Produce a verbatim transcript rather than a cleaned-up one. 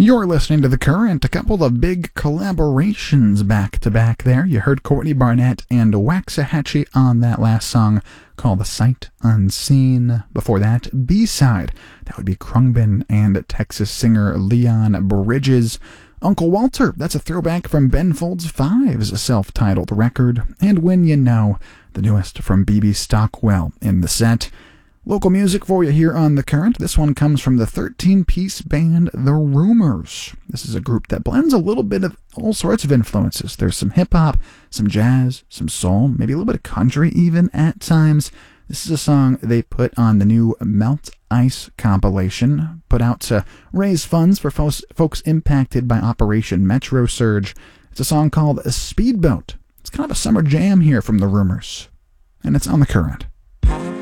You're listening to The Current, a couple of big collaborations back-to-back there. You heard Courtney Barnett and Waxahachie on that last song called The Sight Unseen. Before that, B-side. That would be Khruangbin and Texas singer Leon Bridges. Uncle Walter, that's a throwback from Ben Folds Five's self-titled record. And When You Know, the newest from B B Stockwell in the set. Local music for you here on The Current. This one comes from the thirteen-piece band The Rumors. This is a group that blends a little bit of all sorts of influences. There's some hip-hop, some jazz, some soul, maybe a little bit of country even at times. This is a song they put on the new Melt Ice compilation, put out to raise funds for folks, folks impacted by Operation Metro Surge. It's a song called A Speedboat. It's kind of a summer jam here from The Rumors, and it's on The Current.